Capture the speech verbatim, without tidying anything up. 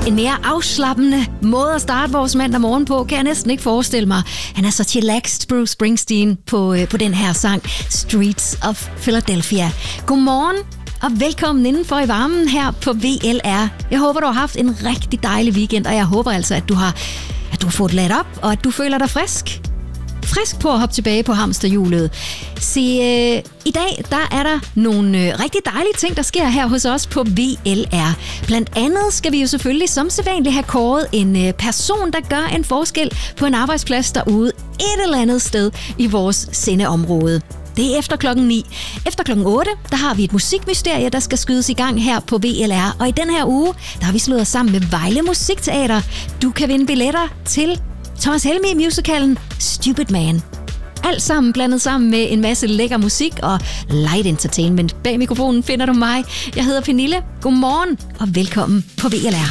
En mere afslappende måde at starte vores mandag morgen på, kan jeg næsten ikke forestille mig. Han er så chillaxed, Bruce Springsteen, på, øh, på den her sang, Streets of Philadelphia. Godmorgen og velkommen indenfor i varmen her på V L R. Jeg håber, du har haft en rigtig dejlig weekend, og jeg håber altså, at du har, at du har fået ladt op, og at du føler dig frisk. Frisk på at hoppe tilbage på hamsterhjulet. Se, øh, i dag der er der nogle øh, rigtig dejlige ting, der sker her hos os på V L R. Blandt andet skal vi jo selvfølgelig som sædvanligt have kåret en øh, person, der gør en forskel på en arbejdsplads derude et eller andet sted i vores sendeområde. Det er efter klokken ni. Efter klokken otte, der har vi et musikmysterie, der skal skydes i gang her på V L R. Og i den her uge, der har vi slået os sammen med Vejle Musikteater. Du kan vinde billetter til Thomas Helmig-musicalen Stupid Man. Alt sammen blandet sammen med en masse lækker musik og light entertainment. Bag mikrofonen finder du mig. Jeg hedder Pernille. Godmorgen og velkommen på V L R.